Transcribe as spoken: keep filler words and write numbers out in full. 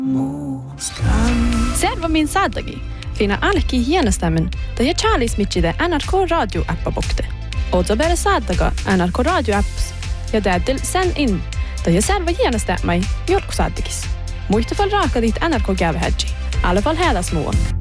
Serva min saadagi. Fina alki hienestämmen, da ja Charlies mitchide N R K Radio appa bokte. Ozo bere saadaga N R K Radio apps. Ja täytyy sen in, da ja serva hienestämai jorku saadagis. Muista fall raaka dit N R K gävehädji. Alla fall hädas muun.